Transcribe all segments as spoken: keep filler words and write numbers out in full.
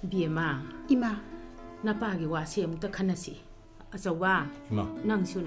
bima 이마 나빠기 와시 아무튼 칸나시 아저와 이마 낭순이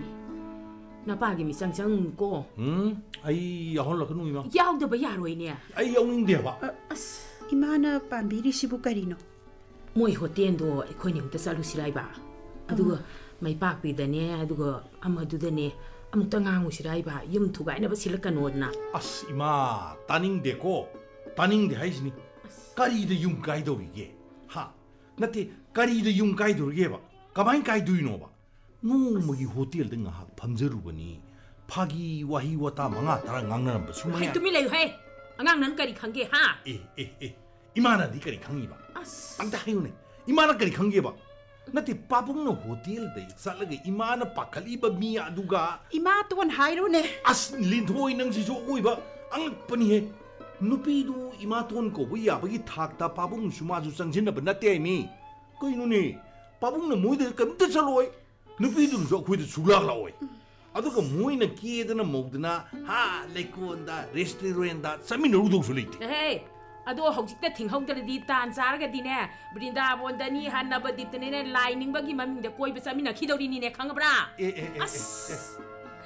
나빠기 미짱짱 고 음 아이 야홀라 그놈 이마 야우더바 야로이네 아이 영인데 봐 아스 이마나 빰비리시부 까리노 모이 호텔도 아이코니 아무튼 살루시라이바 아두가 마이 박비다네 아두가 아마두다네 아무튼 강우시라이바 염투가 아이나바 실락가노나 아스 이마 따닝데고 따닝데 하이시니 까리도 용 가이도리게 하 나티 까리도 용 가이도리게 봐 가만히 가이도이노 봐 노무기 호텔 등 학 밤저루버니 파기 와히 와타 망아 따라 강나는 수마야 하이 뚜미 레요 해 안강난 까리 강게 하 에에에 이마나 니 까리 강이 봐 아스 안다 하요네 이마나 까리 강게 봐 나티 빠봉노 호텔데 살라게 이마나 파칼리바 미야 두가 이마 또한 하이로네 아스 린토이 능지조 오이바 앙뻔이해 누피도 이마톤 거부 야바기 탁다 빠봉 수마주 상진나바 나때미 거이노니 빠봉노 모이데 깜때 살로이 누피도 저 코이도 죽락라오이 아도가 모이나 키에드나 먹드나 하 레코온다 레스토랑다 사미노 우도 솔리티 에이 아도 혹직때 팅홍들이 딴 자르가디네 브린다본다니 한나버딥드네 라이닝바기 맘인데 꼬이베 사미나 키도리니네 강가브라 에에에 아스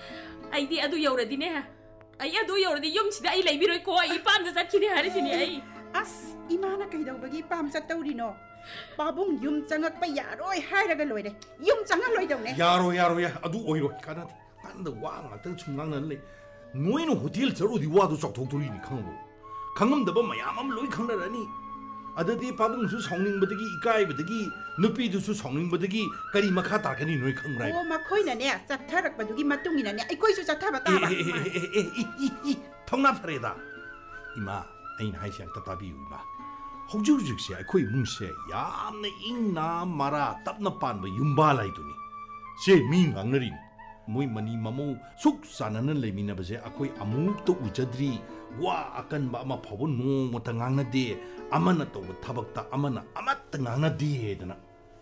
아이디 아도 여우라디네 아이 아도 여우라디 염치다 아이 레이비로이코 이 빰자 잡히네 하르시니 아이 아스 이마나 까이더버기 빰사 떠우리노 빠봉 юм짱악바 야로이 하이라가 로이래 юм짱악 로이더네 야로 야로야 아도 오이로 가나디 간다 왕아 등 충강난래 노이는 호텔 저로디 와도 쪽독돌이니 강고 강음다바 마야맘 로이 강나라니 아더디 빠봉수 성능버드기 이까이버드기 누피두수 성능버드기 까리 마카 다가니 노이 강라이 오 마코이나네 짜타락바두기 마뚱이나네 아이코이수 짜타바 따바 에에에에에이 통납사래다 이마 아인 하이시양 따따비유 이마 혹주르직시 아이코이 뭉세 얌나 잉나 마라 답나 빤바 윤발라이두니 세 민강너린 모이 마니 마모 속사나는 레미나바세 아코이 아무도 우자드리 와 아깐 마마 파본 노모타 강나데 아마나 또 타박다 아마나 아마따 강나데드나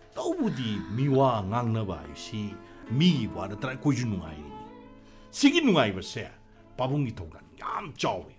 또부디 미와 강나바이시 미와나 트라 코주 누아이니 시기 누아이버세 바붕기 토간 얌 짜오이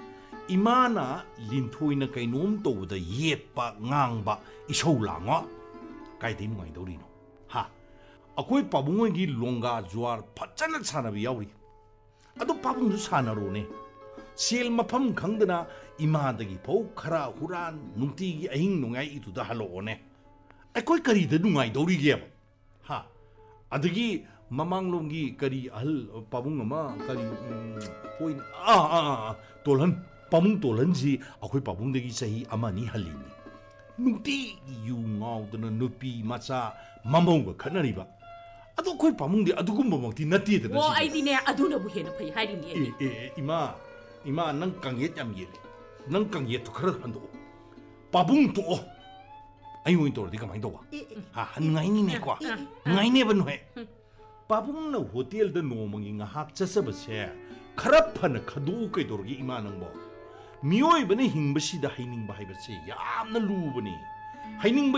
이마나 린토이나 카이놈 또부다 예빠 강바 이소랑와 카이디 누아이도리노 하 아코이 바붕기 롱가 주알 파짜나 사나비 야우리 아도 바붕도 사나로네 실 마팜 강드나 이마다기 보카라 후란 뭉티기 아잉 농아이 이두다 할로오네 아코이 까리드 누아이 도리게 하 아드기 마망롱기 까리 알 바붕마 까리 포인 아아 돌한 바붕 돌한지 아코이 바붕데기 사히 아마니 할리니 뭉티 유가우드나 누피 마차 마몽가 카나리바 아도 코이 바붕데 아두금 바붕티 나티에다 와 아이디네 아도나부 해나 파이 하리니 에 이마 이마 난 강옛 얌예 난 강옛 또 그러 한도 바붕 또 아이고 인도 어디가 많이 도와 아 한가이니 내과 나이네 번회 바붕나 호텔도 노멍이 ngahak 쳤어버세 카라파나 카도케 도르기 이마는 뭐 미오이번에 힝버시다 하이닝바 하이버세 얌나 루버니 하이닝